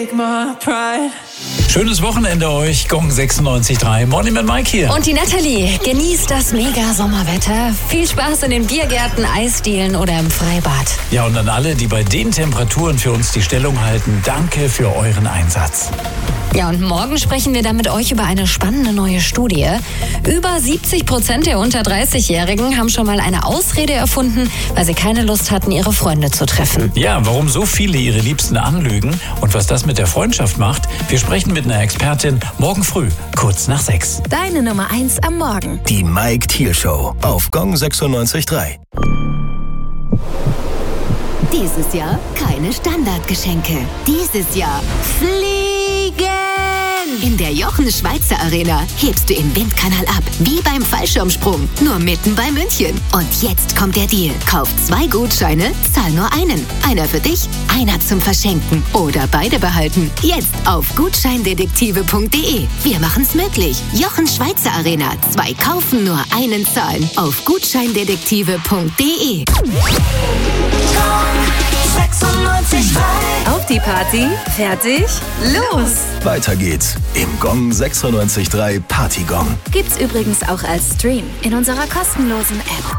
Schönes Wochenende euch, Gong 96.3, Morning mit Mike hier. Und die Natalie, genießt das mega Sommerwetter. Viel Spaß in den Biergärten, Eisdielen oder im Freibad. Ja, und an alle, die bei den Temperaturen für uns die Stellung halten, danke für euren Einsatz. Ja, und morgen sprechen wir dann mit euch über eine spannende neue Studie. Über 70% der unter 30-Jährigen haben schon mal eine Ausrede erfunden, weil sie keine Lust hatten, ihre Freunde zu treffen. Ja, warum so viele ihre Liebsten anlügen und was das mit der Freundschaft macht, wir sprechen mit einer Expertin morgen früh, kurz nach 6. Deine Nummer 1 am Morgen. Die Mike Thiel Show auf Gong 96.3. Dieses Jahr keine Standardgeschenke. Dieses Jahr fliegen! In der Jochen Schweizer Arena hebst du im Windkanal ab, wie beim Fallschirmsprung, nur mitten bei München. Und jetzt kommt der Deal. Kauf 2 Gutscheine, zahl nur einen. Einer für dich, einer zum Verschenken oder beide behalten. Jetzt auf gutscheindetektive.de. Wir machen's möglich. Jochen Schweizer Arena. 2 kaufen, nur einen zahlen. Auf gutscheindetektive.de. Auf die Party, fertig, los! Weiter geht's im Gong 96.3 Partygong. Gibt's übrigens auch als Stream in unserer kostenlosen App.